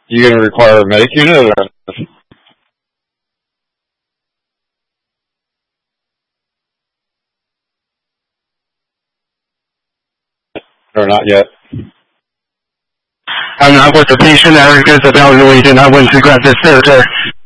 You going to require a medic unit or not yet? I'm not with the patient. Erica's evaluating. I went to grab this therapist.